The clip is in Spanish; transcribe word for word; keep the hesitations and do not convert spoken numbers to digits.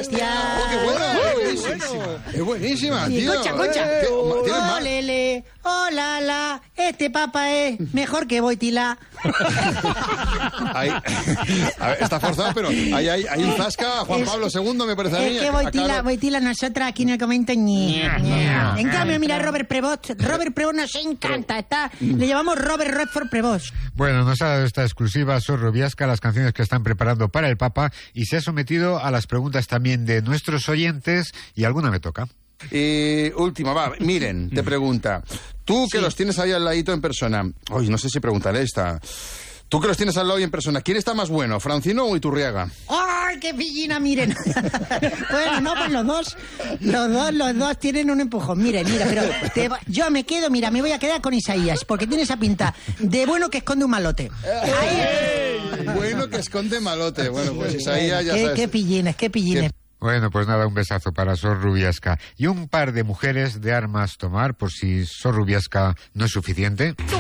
Sebastián. ¡Oh, qué buena! ¡Es buenísima! ¡Es buenísima, tío! Concha, Concha. ¿Tienes más? Olele, hola, la, este papa es mejor que Boitila. Ahí, a ver, está forzado, pero hay, hay, hay un zasca a Juan Es- Pablo segundo, me parece a mí. Es que a Boitila, Carlos. Boitila, nosotras aquí en el comento ñi. En cambio, mira, Robert Prevost. Robert Prevost nos encanta. Está, le llamamos Robert Redford Prevost. Bueno, nos ha dado esta exclusiva Sor Rubiasca, las canciones que están preparando para el Papa, y se ha sometido a las preguntas también de nuestros oyentes, y alguna me toca. Y última, va, miren, te pregunta. Tú que Sí. los tienes ahí al ladito en persona. Uy, no sé si preguntaré esta. Tú que los tienes al lado y en persona. ¿Quién está más bueno, Francino o Iturriaga? ¡Ay, qué pillina, miren! Bueno, no, pues los dos, los dos, los dos tienen un empujón. Miren, mira, pero te va- yo me quedo, mira, me voy a quedar con Isaías, porque tiene esa pinta de bueno que esconde un malote. Ahí. Bueno, que esconde malote. Bueno, pues Isaías ya Qué, sabes. qué pillines, qué pillines. Bueno, pues nada, un besazo para Sor Rubiasca. Y un par de mujeres de armas tomar, por si Sor Rubiasca no es suficiente.